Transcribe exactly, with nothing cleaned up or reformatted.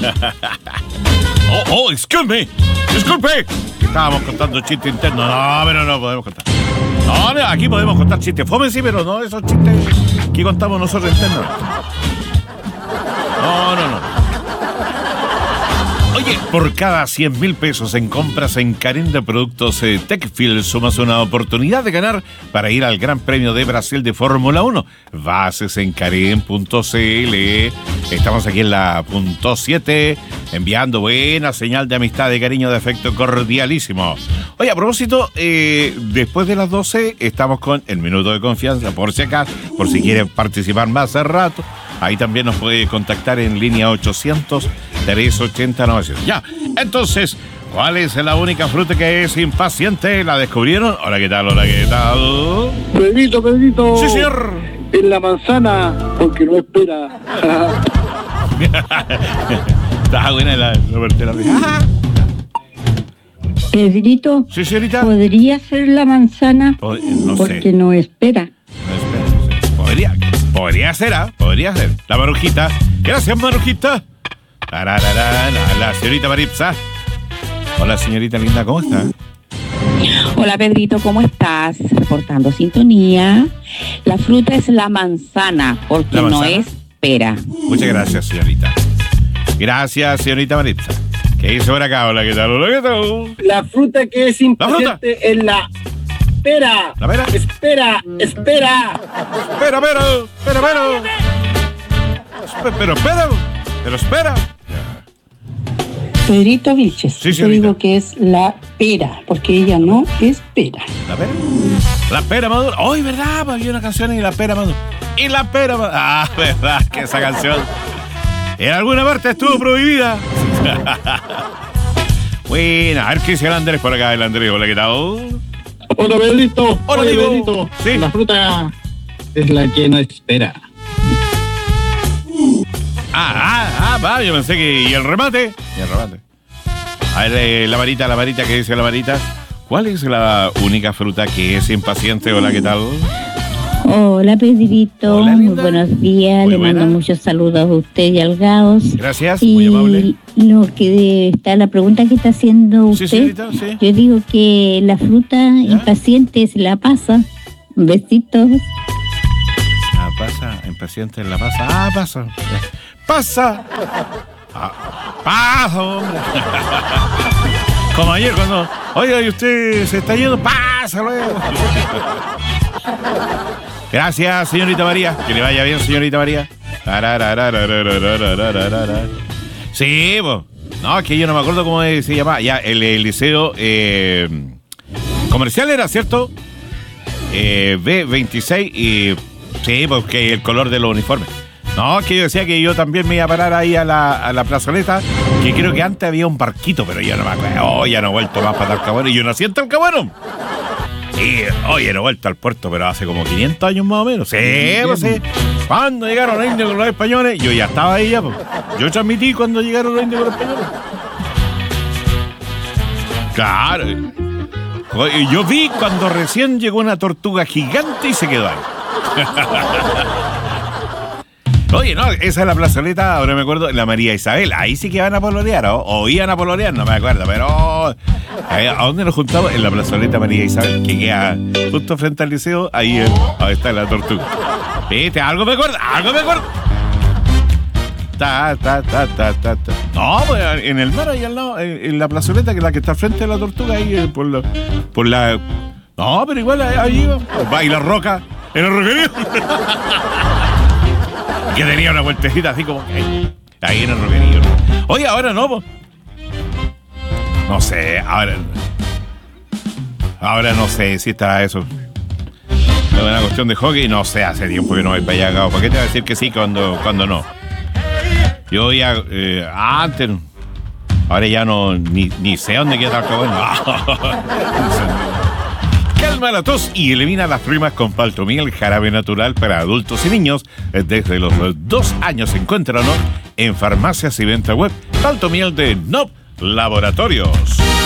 oh, oh, excuse me. Disculpe. Estábamos contando chistes internos. No, pero no podemos contar. No, no, aquí podemos contar chistes. Fome sí, pero no esos chistes que contamos nosotros internos. No, no, no. Oye, por cada cien mil pesos en compras en Karen de productos eh, Techfield sumas una oportunidad de ganar para ir al Gran Premio de Brasil de Fórmula uno. Bases en karen punto c l. Estamos aquí en la punto siete, enviando buena señal de amistad, de cariño, de afecto cordialísimo. Oye, a propósito, eh, después de las doce estamos con el Minuto de Confianza, por si acaso, por si quieren participar más de rato. Ahí también nos puede contactar en línea ochocientos, trescientos ochenta, novecientos. Ya, entonces, ¿cuál es la única fruta que es impaciente? ¿La descubrieron? Hola, ¿qué tal? Hola, ¿qué tal? Pedrito, Pedrito. Sí, señor. En la manzana, porque no espera. Está buena la vertera. Pedrito, Sí, señorita. ¿podría ser la manzana? Po- no porque sé. no espera. No, espera, no sé. Podría, podría ser, ¿ah? Podría ser. La Marujita. Gracias, Marujita. Tarararán, a la señorita Maritza. Hola, señorita linda, ¿cómo está? Hola Pedrito, ¿cómo estás? Reportando sintonía. La fruta es la manzana, porque ¿La no manzana? es pera. Muchas gracias, señorita. Gracias, señorita Maritza. ¿Qué hizo por acá? Hola, ¿qué tal? Hola, ¿qué tal? La fruta que es impaciente es la pera. ¿La pera? Espera, espera. Espera, pero, espera, pero. Espe- Pero, espera, pero espera. Pedrito Vilches, Sí, yo señorita. digo que es la pera, porque ella no espera. ¿La pera? La pera madura. ¡Ay, verdad! Había una canción y la pera madura. Y la pera madura. Ah, verdad que esa canción en alguna parte estuvo prohibida. Bueno, a ver qué dice el Andrés por acá. El Andrés, hola, ¿qué tal? Hola, Pedrito. Hola, Oye, digo. Pedrito. Sí. La fruta es la que no espera. Ah, ah, ah, va, yo pensé que... ¿Y el remate? Y el remate. A ver, eh, la varita, la varita, ¿qué dice la varita? ¿Cuál es la única fruta que es impaciente? Hola, ¿qué tal? Hola Pedrito, Hola, muy linda. buenos días, Muy le buena. mando muchos saludos a usted y al Gaos. Gracias, muy amable. Y lo que está la pregunta que está haciendo Sí, usted, señorita, sí. yo digo que la fruta impaciente es la pasa. Besitos. Ah, pasa, impaciente en la pasa. Ah, pasa. ¡Pasa! Ah, ¡pasa, hombre! Como ayer cuando... Oiga, ¿y usted se está yendo? ¡Pasa luego! Gracias, señorita María. Que le vaya bien, señorita María. Sí, pues. No, es que yo no me acuerdo cómo se llamaba. Ya, el, el liceo eh, comercial era, ¿cierto? Eh, B veintiséis y... Sí, porque el color de los uniformes. No, es que yo decía que yo también me iba a parar ahí a la, a la plazoleta, que creo que antes había un barquito, pero ya no me acuerdo. Oh, ya no he vuelto más para Talcahuano. Y yo nací en Talcahuano. Sí, oye, no he vuelto al puerto, pero hace como quinientos años más o menos. Sí, pues sí. Cuando llegaron los indios con los españoles, yo ya estaba ahí ya, pues. Yo transmití cuando llegaron los indios con los españoles. Claro. Oye, yo vi cuando recién llegó una tortuga gigante y se quedó ahí. Oye, no, esa es la plazoleta, ahora me acuerdo, la María Isabel. Ahí sí que van a pololear, ¿o? O iban a pololear, no me acuerdo, pero... ¿A dónde nos juntamos? En la plazoleta María Isabel, que queda justo frente al liceo. Ahí, eh, ahí está la tortuga. ¿Viste? Algo me acuerdo, algo me acuerdo. Ta, ta, ta, ta, ta, ta. No, pues en el mar, ahí al lado, en, en la plazoleta, que es la que está frente a la tortuga, ahí eh, por la... Por la... No, pero igual ahí iba. Va, y la roca, en el roquerío. Que tenía una vueltecita así como que ahí, ahí en el roquerío. Oye, ahora no, po. No sé, ahora... Ahora no sé si está eso. Es una cuestión de hockey, no sé, hace tiempo que no voy para allá, Gabo. ¿Para qué te voy a decir que sí cuando, cuando no? Yo ya eh, antes, ahora ya no, ni, ni sé dónde queda Talcahuano. Calma la tos y elimina las rimas con Paltomiel, jarabe natural para adultos y niños. Desde los dos años, encuéntranos en farmacias y venta web. Paltomiel de N O P Laboratorios.